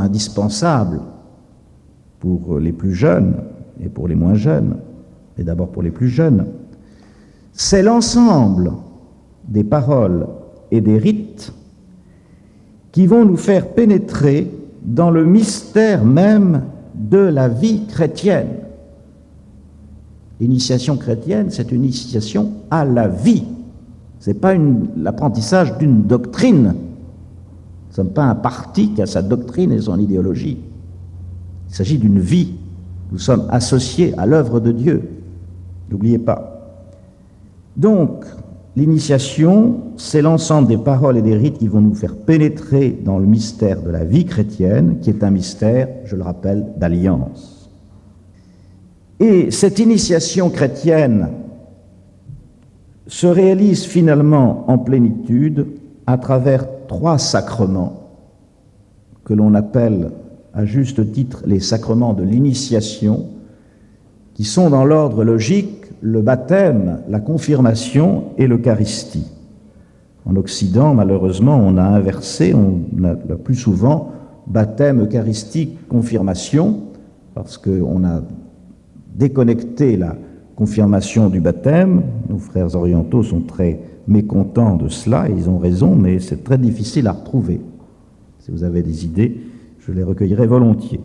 indispensable pour les plus jeunes et pour les moins jeunes, et d'abord pour les plus jeunes, c'est l'ensemble des paroles et des rites qui vont nous faire pénétrer dans le mystère même de la vie chrétienne. L'initiation chrétienne, c'est une initiation à la vie. Ce n'est pas l'apprentissage d'une doctrine. Nous ne sommes pas un parti qui a sa doctrine et son idéologie. Il s'agit d'une vie. Nous sommes associés à l'œuvre de Dieu. N'oubliez pas. Donc, l'initiation, c'est l'ensemble des paroles et des rites qui vont nous faire pénétrer dans le mystère de la vie chrétienne, qui est un mystère, je le rappelle, d'alliance. Et cette initiation chrétienne se réalise finalement en plénitude à travers 3 sacrements que l'on appelle à juste titre les sacrements de l'initiation, qui sont dans l'ordre logique le baptême, la confirmation et l'Eucharistie. En Occident, malheureusement, on a inversé, on a le plus souvent baptême, Eucharistie, confirmation, parce qu'on a déconnecté la confirmation du baptême. Nos frères orientaux sont très mécontents de cela, et ils ont raison, mais c'est très difficile à retrouver. Si vous avez des idées, je les recueillerai volontiers.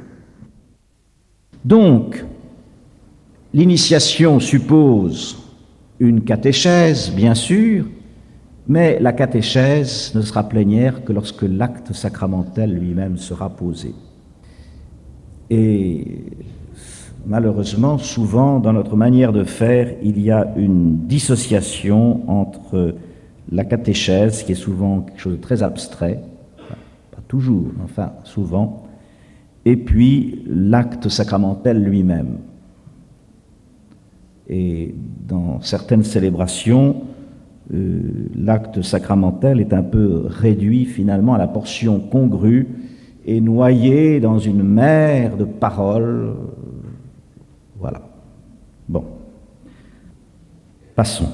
Donc, l'initiation suppose une catéchèse, bien sûr, mais la catéchèse ne sera plénière que lorsque l'acte sacramentel lui-même sera posé. Et malheureusement, souvent, dans notre manière de faire, il y a une dissociation entre la catéchèse, qui est souvent quelque chose de très abstrait, pas toujours, enfin souvent, et puis l'acte sacramentel lui-même. Et dans certaines célébrations, l'acte sacramentel est un peu réduit finalement à la portion congrue et noyé dans une mer de paroles. Voilà. Bon. Passons.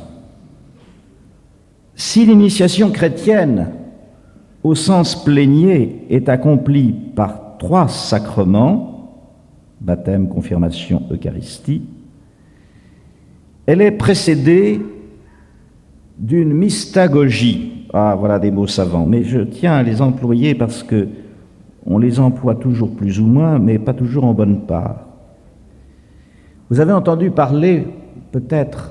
Si l'initiation chrétienne, au sens plénier, est accomplie par 3 sacrements, baptême, confirmation, Eucharistie, elle est précédée d'une mystagogie. Ah, voilà des mots savants, mais je tiens à les employer parce que on les emploie toujours plus ou moins, mais pas toujours en bonne part. Vous avez entendu parler, peut-être,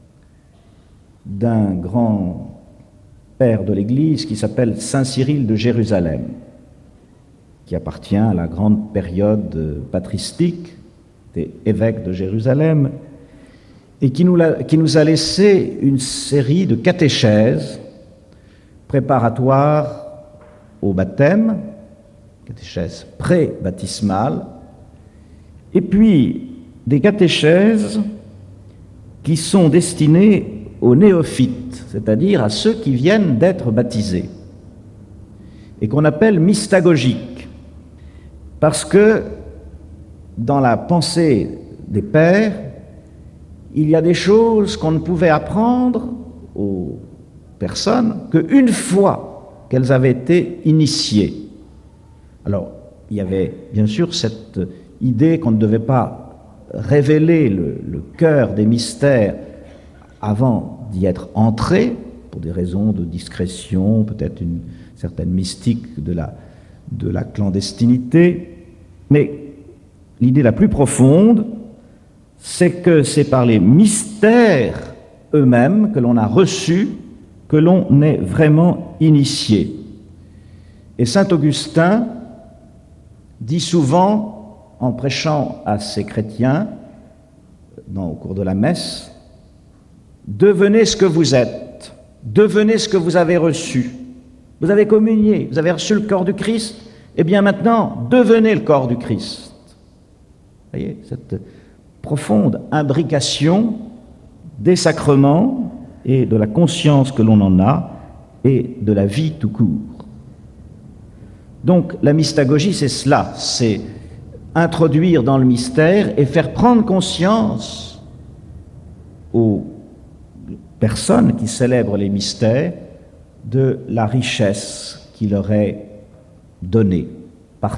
d'un grand père de l'Église qui s'appelle Saint Cyril de Jérusalem, qui appartient à la grande période patristique des évêques de Jérusalem, et qui nous a laissé une série de catéchèses préparatoires au baptême, catéchèses pré-baptismales, et puis des catéchèses qui sont destinées aux néophytes, c'est-à-dire à ceux qui viennent d'être baptisés, et qu'on appelle mystagogiques, parce que dans la pensée des pères, il y a des choses qu'on ne pouvait apprendre aux personnes qu'une fois qu'elles avaient été initiées. Alors, il y avait bien sûr cette idée qu'on ne devait pas révéler le cœur des mystères avant d'y être entré, pour des raisons de discrétion, peut-être une certaine mystique de la clandestinité, mais l'idée la plus profonde, c'est que c'est par les mystères eux-mêmes que l'on a reçu, que l'on est vraiment initié. Et saint Augustin dit souvent, en prêchant à ses chrétiens, au cours de la messe, « Devenez ce que vous êtes, devenez ce que vous avez reçu. Vous avez communié, vous avez reçu le corps du Christ, et bien maintenant, devenez le corps du Christ. » Vous voyez, cette profonde imbrication des sacrements et de la conscience que l'on en a et de la vie tout court. Donc la mystagogie, c'est cela, c'est introduire dans le mystère et faire prendre conscience aux personnes qui célèbrent les mystères de la richesse qui leur est donnée.